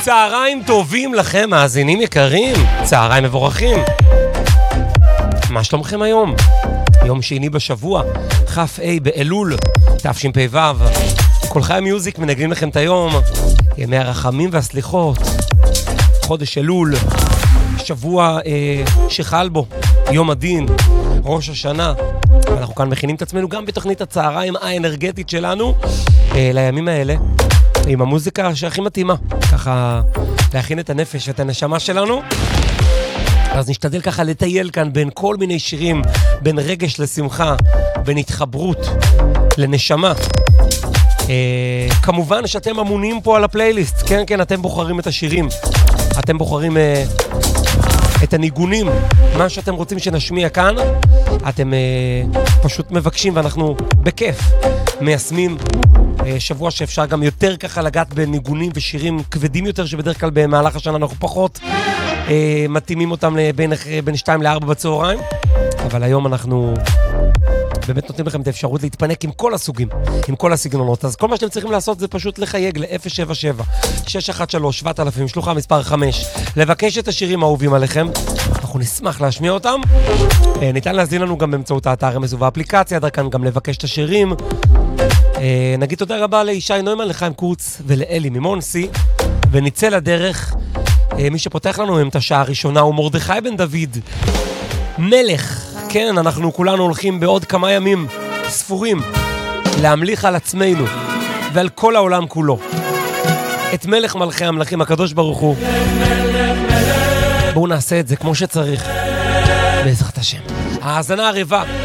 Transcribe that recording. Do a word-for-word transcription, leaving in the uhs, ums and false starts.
צהריים טובים לכם, מאזינים יקרים. צהריים מבורכים. מה שלומכם היום? יום שני בשבוע, כ"ה באלול, תשפ"ו. כל חי המיוזיק מנגנים לכם את היום. ימי הרחמים והסליחות. חודש אלול. שבוע אה, שחל בו. יום הדין. ראש השנה. אנחנו כאן מכינים את עצמנו גם בתוכנית הצהריים האנרגטית שלנו אה, לימים האלה. עם המוזיקה שהכי מתאימה. ככה להכין את הנפש ואת הנשמה שלנו. אז נשתדל ככה לטייל כאן בין כל מיני שירים, בין רגש לשמחה, בין התחברות לנשמה. אה, כמובן שאתם אמונים פה על הפלייליסט, כן, כן, אתם בוחרים את השירים, אתם בוחרים אה, את הניגונים, מה שאתם רוצים שנשמיע כאן, אתם אה, פשוט מבקשים ואנחנו בכיף מיישמים. אה, שבוע שאפשר גם יותר ככה לגעת בניגונים ושירים כבדים יותר, שבדרך כלל במהלך השנה אנחנו פחות אה, מתאימים אותם בין, בין שתיים לארבע בצהריים, אבל היום אנחנו באמת נותנים לכם את האפשרות להתפנק עם כל הסוגים, עם כל הסגנונות. אז כל מה שאתם צריכים לעשות זה פשוט לחייג ל-אפס שבע שבע שש אחת שלוש שבעת אלפים, שלוחה מספר חמש, לבקש את השירים האהובים עליכם. אנחנו נשמח להשמיע אותם. אה, ניתן להזין לנו גם באמצעות האתר רמז ובאפליקציה, דרכן גם לבקש את השירים. אה, נגיד תודה רבה לישי נוימן, לחיים קורץ ולאלי ממונסי, ונצא לדרך. אה, מי שפותח לנו עם את השעה הראשונה הוא מרדכי בן דוד, מלך. כן, אנחנו כולנו הולכים בעוד כמה ימים ספורים להמליך על עצמנו ועל כל העולם כולו את מלך מלכי המלכים, הקדוש ברוך הוא. בואו נעשה את זה כמו שצריך בעזרת השם. האזנה ערבה.